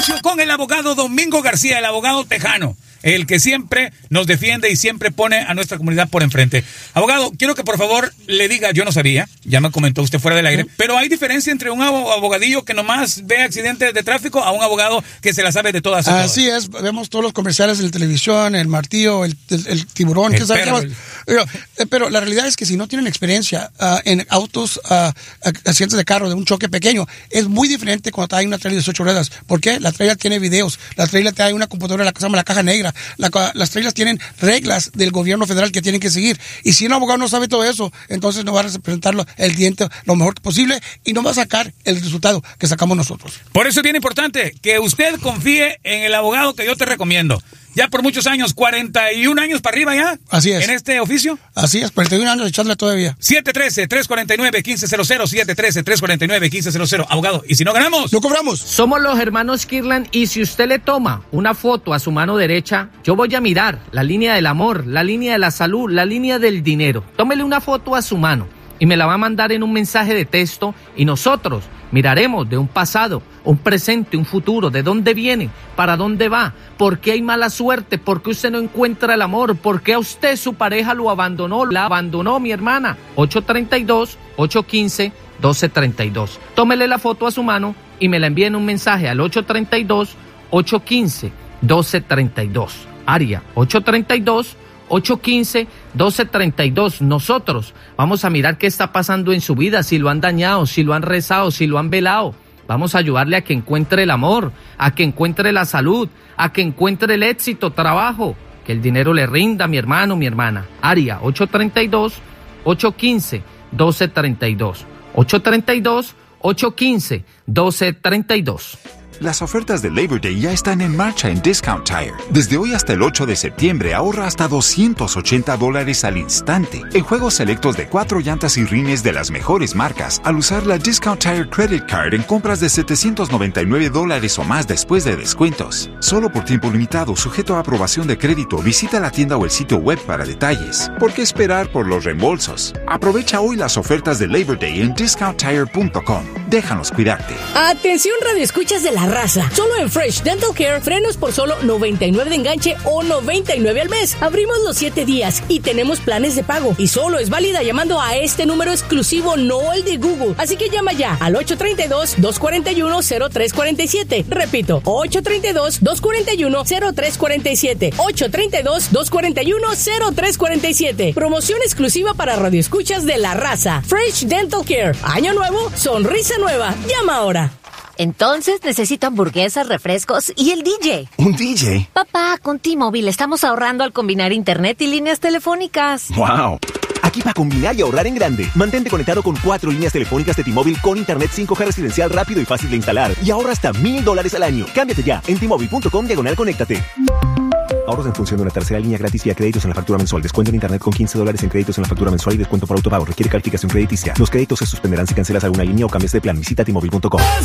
juicio con el abogado Domingo García, el abogado tejano, el que siempre nos defiende y siempre pone a nuestra comunidad por enfrente. Abogado, quiero que por favor le diga, yo no sabía, ya me comentó usted fuera del aire, pero hay diferencia entre un abogadillo que nomás ve accidentes de tráfico a un abogado que se la sabe de todas. Así es, vemos todos los comerciales de la televisión, el martillo, el tiburón, que sabe qué más. Pero la realidad es que si no tienen experiencia en autos, accidentes de carro, de un choque pequeño, es muy diferente cuando hay una trailer de 18 ruedas. ¿Por qué? La trailer tiene videos, la trailer trae una computadora, la que se llama la caja negra. Las trailers tienen reglas del gobierno federal que tienen que seguir. Y si un abogado no sabe todo eso, entonces no va a representar el cliente lo mejor posible y no va a sacar el resultado que sacamos nosotros. Por eso es bien importante que usted confíe en el abogado que yo te recomiendo. Ya por muchos años, 41 años para arriba ya. Así es. ¿En este oficio? Así es, 41 años echándole todavía. 713-349-1500, 713-349-1500. Abogado, ¿y si no ganamos? ¡Lo cobramos! Somos los hermanos Kirlan y si usted le toma una foto a su mano derecha, yo voy a mirar la línea del amor, la línea de la salud, la línea del dinero. Tómele una foto a su mano y me la va a mandar en un mensaje de texto y nosotros miraremos de un pasado, un presente, un futuro, de dónde viene, para dónde va, por qué hay mala suerte, por qué usted no encuentra el amor, por qué a usted su pareja lo abandonó, la abandonó mi hermana. 832-815-1232. Tómele la foto a su mano y me la envíe en un mensaje al 832-815-1232. Área 832-815-1232. Nosotros vamos a mirar qué está pasando en su vida, si lo han dañado, si lo han rezado, si lo han velado. Vamos a ayudarle a que encuentre el amor, a que encuentre la salud, a que encuentre el éxito, trabajo, que el dinero le rinda, mi hermano, mi hermana. Área 832-815-1232. 832-815-1232. Las ofertas de Labor Day ya están en marcha en Discount Tire. Desde hoy hasta el 8 de septiembre ahorra hasta $280 al instante en juegos selectos de 4 llantas y rines de las mejores marcas al usar la Discount Tire Credit Card en compras de $799 o más después de descuentos. Solo por tiempo limitado, sujeto a aprobación de crédito, visita la tienda o el sitio web para detalles. ¿Por qué esperar por los reembolsos? Aprovecha hoy las ofertas de Labor Day en discounttire.com. Déjanos cuidarte. Atención, radioescuchas de la raza. Solo en Fresh Dental Care, frenos por solo $99 de enganche o $99 al mes. Abrimos los 7 días y tenemos planes de pago. Y solo es válida llamando a este número exclusivo, no el de Google. Así que llama ya al 832-241-0347. Repito, 832-241-0347. 832-241-0347. Promoción exclusiva para radioescuchas de la raza. Fresh Dental Care. Año nuevo, sonrisa nueva. Llama ahora. Entonces necesito hamburguesas, refrescos y el DJ. ¿Un DJ? Papá, con T-Mobile estamos ahorrando al combinar internet y líneas telefónicas. ¡Wow! Aquí para combinar y ahorrar en grande. Mantente conectado con 4 líneas telefónicas de T-Mobile con internet 5G residencial rápido y fácil de instalar. Y ahorra hasta $1,000 al año. Cámbiate ya en T-Mobile.com/conéctate. Ahorros en función de una tercera línea gratis vía créditos en la factura mensual. Descuento en internet con $15 en créditos en la factura mensual y descuento por autopago. Requiere calificación crediticia. Los créditos se suspenderán si cancelas alguna línea o cambias de plan. Visita T-Mobile.com.